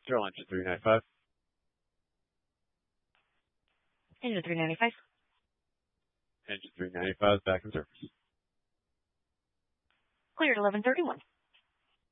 Control engine 395. Engine 395. Engine 395 back in service. Cleared 1131.